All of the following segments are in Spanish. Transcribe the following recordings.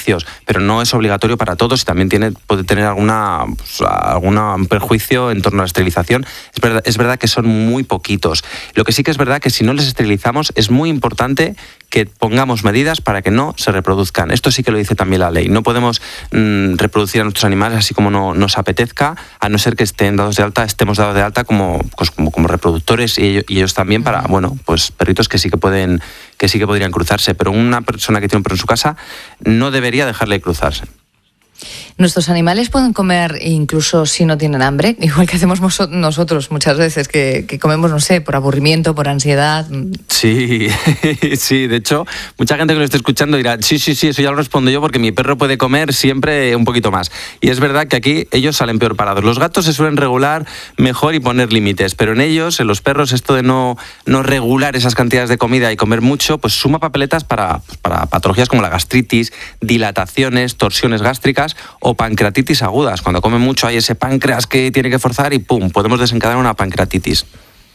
beneficios, pero no es obligatorio para todos y también puede tener algún perjuicio en torno a la esterilización. Es verdad que son muy poquitos. Lo que sí que es verdad que si no les esterilizamos es muy importante que pongamos medidas para que no se reproduzcan. Esto sí que lo dice también la ley. No podemos reproducir a nuestros animales así como nos apetezca, a no ser que estemos dados de alta como reproductores y ellos también para, pues perritos que sí que podrían cruzarse. Pero una persona que tiene un perro en su casa no debería dejarle cruzarse. ¿Nuestros animales pueden comer incluso si no tienen hambre? Igual que hacemos nosotros muchas veces, que comemos, no sé, por aburrimiento, por ansiedad. Sí, sí, de hecho, mucha gente que lo esté escuchando dirá, sí, eso ya lo respondo yo porque mi perro puede comer siempre un poquito más. Y es verdad que aquí ellos salen peor parados. Los gatos se suelen regular mejor y poner límites, pero en los perros, esto de no regular esas cantidades de comida y comer mucho, pues suma papeletas para patologías como la gastritis, dilataciones, torsiones gástricas o pancreatitis agudas. Cuando come mucho hay ese páncreas que tiene que forzar y ¡pum!, podemos desencadenar una pancreatitis.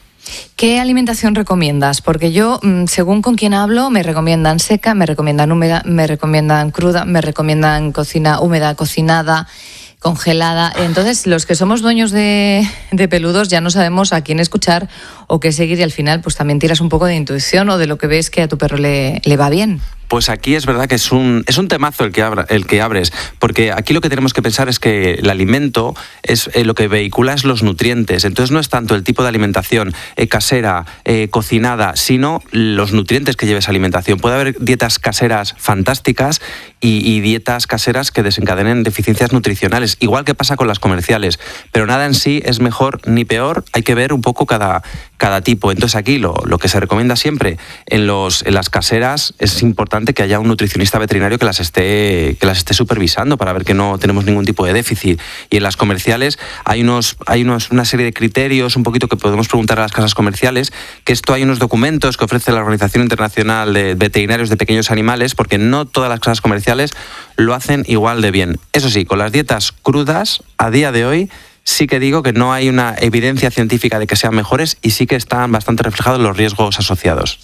¿Qué alimentación recomiendas? Porque yo, según con quién hablo, me recomiendan seca, me recomiendan húmeda, me recomiendan cruda, me recomiendan cocina húmeda, cocinada, congelada. Entonces, los que somos dueños de peludos ya no sabemos a quién escuchar o qué seguir y al final pues también tiras un poco de intuición o de lo que ves que a tu perro le va bien. Pues aquí es verdad que es un temazo el que abres, porque aquí lo que tenemos que pensar es que el alimento es lo que vehicula es los nutrientes. Entonces no es tanto el tipo de alimentación casera, cocinada, sino los nutrientes que lleve esa alimentación. Puede haber dietas caseras fantásticas y dietas caseras que desencadenen deficiencias nutricionales, igual que pasa con las comerciales, pero nada en sí es mejor ni peor, hay que ver un poco cada tipo. Entonces aquí lo que se recomienda siempre en las caseras es importante que haya un nutricionista veterinario que las esté supervisando para ver que no tenemos ningún tipo de déficit. Y en las comerciales hay una serie de criterios un poquito que podemos preguntar a las casas comerciales, que hay unos documentos que ofrece la Organización Internacional de Veterinarios de Pequeños Animales, porque no todas las casas comerciales lo hacen igual de bien. Eso sí, con las dietas crudas, a día de hoy, sí que digo que no hay una evidencia científica de que sean mejores y sí que están bastante reflejados los riesgos asociados.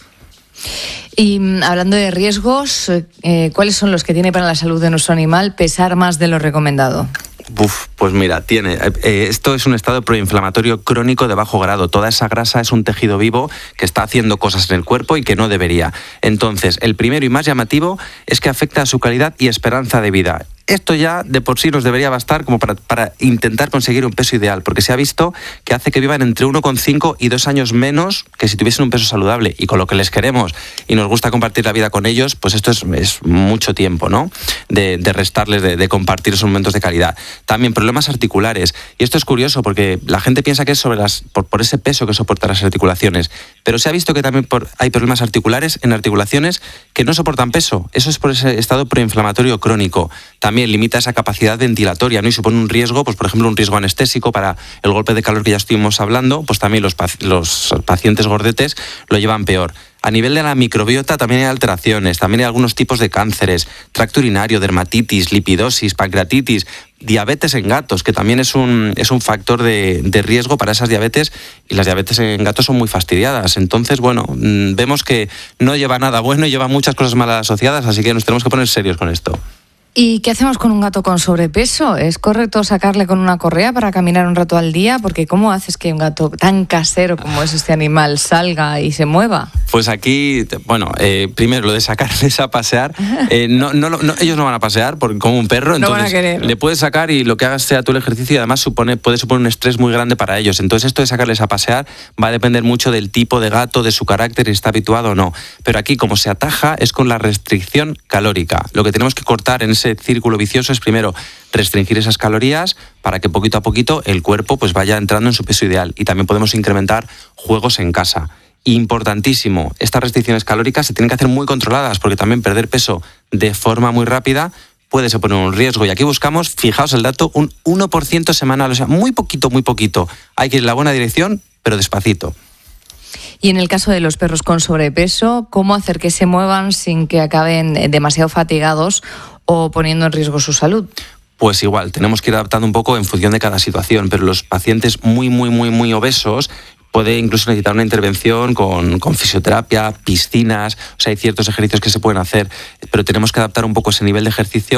Y hablando de riesgos, ¿cuáles son los que tiene para la salud de nuestro animal pesar más de lo recomendado? Pues mira, esto es un estado proinflamatorio crónico de bajo grado. Toda esa grasa es un tejido vivo que está haciendo cosas en el cuerpo y que no debería. Entonces, el primero y más llamativo es que afecta a su calidad y esperanza de vida. Esto ya de por sí nos debería bastar como para intentar conseguir un peso ideal, porque se ha visto que hace que vivan entre 1,5 y 2 años menos que si tuviesen un peso saludable. Y con lo que les queremos y nos gusta compartir la vida con ellos, pues esto es mucho tiempo, ¿no? De restarles, de compartir esos momentos de calidad. También problemas articulares. Y esto es curioso porque la gente piensa que es por ese peso que soportan las articulaciones. Pero se ha visto que también hay problemas articulares en articulaciones que no soportan peso. Eso es por ese estado proinflamatorio crónico. También limita esa capacidad ventilatoria, ¿no? Y supone un riesgo, pues por ejemplo un riesgo anestésico para el golpe de calor que ya estuvimos hablando, pues también los pacientes gordetes lo llevan peor. A nivel de la microbiota también hay alteraciones, también hay algunos tipos de cánceres, tracto urinario, dermatitis, lipidosis, pancreatitis, diabetes en gatos, que también es un factor de riesgo para esas diabetes, y las diabetes en gatos son muy fastidiadas. Entonces, vemos que no lleva nada bueno y lleva muchas cosas malas asociadas, así que nos tenemos que poner serios con esto. ¿Y qué hacemos con un gato con sobrepeso? ¿Es correcto sacarle con una correa para caminar un rato al día? Porque ¿cómo haces que un gato tan casero como es este animal salga y se mueva? Pues aquí, primero lo de sacarles a pasear, ellos no van a pasear como un perro, entonces no van a querer. Le puedes sacar y lo que hagas sea tú el ejercicio y además puede suponer un estrés muy grande para ellos. Entonces esto de sacarles a pasear va a depender mucho del tipo de gato, de su carácter, si está habituado o no. Pero aquí como se ataja es con la restricción calórica. Lo que tenemos que cortar en ese círculo vicioso es primero restringir esas calorías para que poquito a poquito el cuerpo pues vaya entrando en su peso ideal, y también podemos incrementar juegos en casa. Importantísimo, estas restricciones calóricas se tienen que hacer muy controladas porque también perder peso de forma muy rápida puede suponer un riesgo, y aquí buscamos, fijaos el dato, un 1% semanal, o sea, muy poquito. Hay que ir en la buena dirección, pero despacito. Y en el caso de los perros con sobrepeso, ¿cómo hacer que se muevan sin que acaben demasiado fatigados o poniendo en riesgo su salud? Pues igual, tenemos que ir adaptando un poco en función de cada situación, pero los pacientes muy obesos puede incluso necesitar una intervención con fisioterapia, piscinas, o sea, hay ciertos ejercicios que se pueden hacer, pero tenemos que adaptar un poco ese nivel de ejercicio